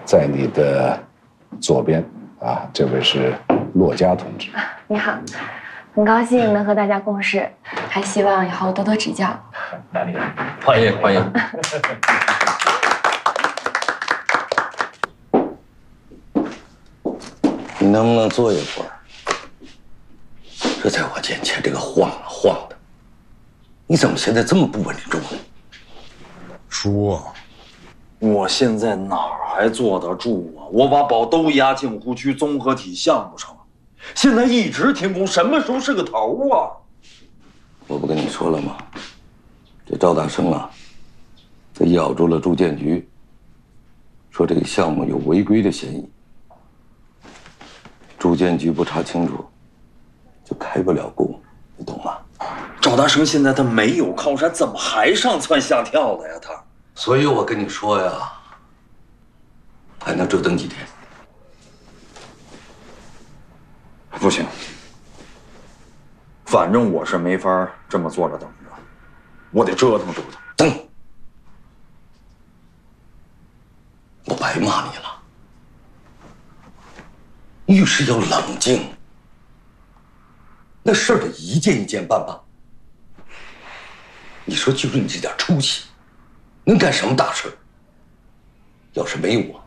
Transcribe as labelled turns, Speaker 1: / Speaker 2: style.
Speaker 1: 在你的左边啊，这位是骆家同志。
Speaker 2: 你好，很高兴能和大家共事，还希望以后多多指教。
Speaker 3: 哪里？欢迎欢迎。
Speaker 4: 你能不能坐一会儿？这在我眼前这个晃啊晃的，你怎么现在这么不稳重呢？
Speaker 5: 叔，
Speaker 6: 我现在哪儿还坐得住啊？我把宝都押进湖区综合体项目上了，现在一直停工，什么时候是个头啊？
Speaker 4: 我不跟你说了吗？这赵大生啊，他咬住了住建局，说这个项目有违规的嫌疑。住建局不查清楚，就开不了工，你懂吗？
Speaker 6: 赵大生现在他没有靠山，怎么还上蹿下跳的呀？他，
Speaker 4: 所以我跟你说呀，还能折腾几天？
Speaker 6: 不行，反正我是没法这么坐着等着，我得折腾折腾。
Speaker 4: 等，我白骂你了。遇事要冷静，那事儿得一件一件办吧。你说，就是你这点出息，能干什么大事？要是没我，